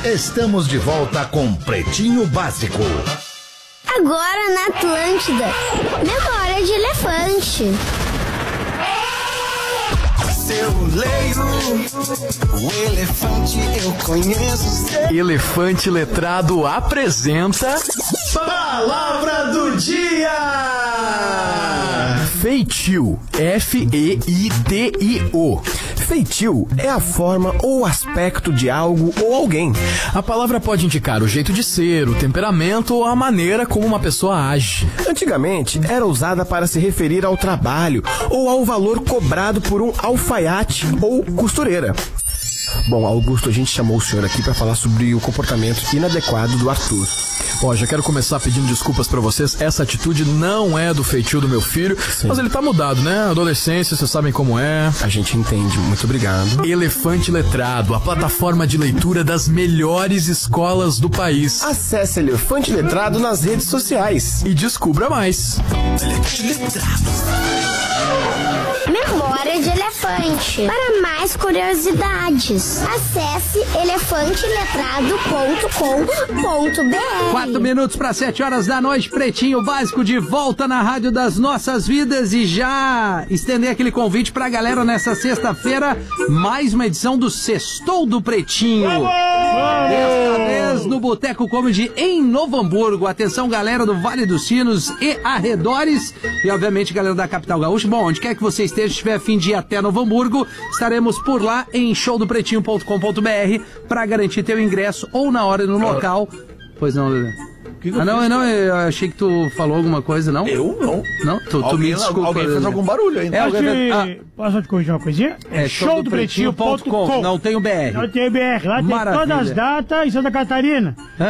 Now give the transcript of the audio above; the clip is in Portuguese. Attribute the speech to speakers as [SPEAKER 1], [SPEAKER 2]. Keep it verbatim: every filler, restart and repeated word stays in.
[SPEAKER 1] Estamos de volta com Pretinho Básico.
[SPEAKER 2] Agora na Atlântida, memória de elefante.
[SPEAKER 3] Eu leio o elefante, eu conheço.
[SPEAKER 4] Elefante Letrado apresenta
[SPEAKER 1] Palavra do Dia!
[SPEAKER 4] Feitio, F E I T I O.
[SPEAKER 5] Feitio é a forma ou aspecto de algo ou alguém.
[SPEAKER 4] A palavra pode indicar o jeito de ser, o temperamento ou a maneira como uma pessoa age.
[SPEAKER 5] Antigamente era usada para se referir ao trabalho ou ao valor cobrado por um alfaiate ou costureira. Bom, Augusto, a gente chamou o senhor aqui para falar sobre o comportamento inadequado do Arthur.
[SPEAKER 4] Ó, já quero começar pedindo desculpas pra vocês. Essa atitude não é do feitio do meu filho. Sim. Mas ele tá mudado, né? Adolescência, vocês sabem como é.
[SPEAKER 5] A gente entende. Muito obrigado.
[SPEAKER 4] Elefante Letrado, a plataforma de leitura das melhores escolas do país.
[SPEAKER 5] Acesse Elefante Letrado nas redes sociais
[SPEAKER 4] e descubra mais.
[SPEAKER 2] Memória de elefante. Para mais curiosidades, acesse elefante letrado ponto com ponto b r.
[SPEAKER 6] Quatro minutos para sete horas da noite, Pretinho Básico de volta na Rádio das Nossas Vidas, e já estender aquele convite pra galera nessa sexta-feira, mais uma edição do Sextou do Pretinho. Desta vez no Boteco Comedy em Novo Hamburgo. Atenção, galera do Vale dos Sinos e arredores, e obviamente galera da capital gaúcha. Bom, onde quer que você esteja, se tiver a fim de ir até Novo Hamburgo, estaremos por lá em show do pretinho ponto com ponto b r para garantir teu ingresso ou na hora no local. Pois não, Lelê? Ah, não, não, eu achei que tu falou alguma coisa, não?
[SPEAKER 7] Eu não.
[SPEAKER 6] Não? Tu, tu me desculpa.
[SPEAKER 7] Alguém fez algum barulho ainda.
[SPEAKER 6] É,
[SPEAKER 8] alguém...
[SPEAKER 6] ah,
[SPEAKER 8] Posso te corrigir uma coisinha?
[SPEAKER 6] É show do pretinho ponto com. Não tem o B R.
[SPEAKER 8] Não tem o B R. Lá
[SPEAKER 6] Maravilha.
[SPEAKER 8] tem todas as datas em Santa Catarina.